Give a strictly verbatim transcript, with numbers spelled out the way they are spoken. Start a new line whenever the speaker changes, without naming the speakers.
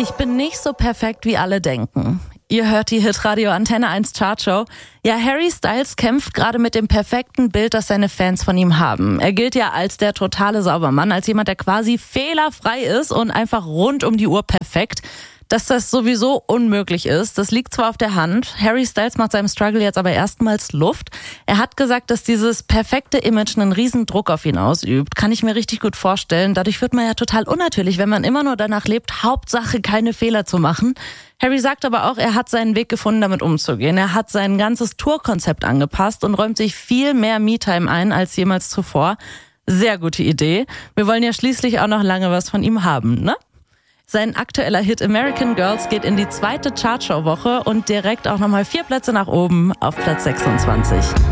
Ich bin nicht so perfekt, wie alle denken. Ihr hört die Hitradio Antenne eins Chartshow. Ja, Harry Styles kämpft gerade mit dem perfekten Bild, das seine Fans von ihm haben. Er gilt ja als der totale Saubermann, als jemand, der quasi fehlerfrei ist und einfach rund um die Uhr perfekt. Dass das sowieso unmöglich ist, das liegt zwar auf der Hand. Harry Styles macht seinem Struggle jetzt aber erstmals Luft. Er hat gesagt, dass dieses perfekte Image einen riesen Druck auf ihn ausübt. Kann ich mir richtig gut vorstellen. Dadurch wird man ja total unnatürlich, wenn man immer nur danach lebt, Hauptsache keine Fehler zu machen. Harry sagt aber auch, er hat seinen Weg gefunden, damit umzugehen. Er hat sein ganzes Tourkonzept angepasst und räumt sich viel mehr Me-Time ein als jemals zuvor. Sehr gute Idee. Wir wollen ja schließlich auch noch lange was von ihm haben, ne? Sein aktueller Hit American Girls geht in die zweite Chartshow-Woche und direkt auch nochmal vier Plätze nach oben auf Platz sechsundzwanzig.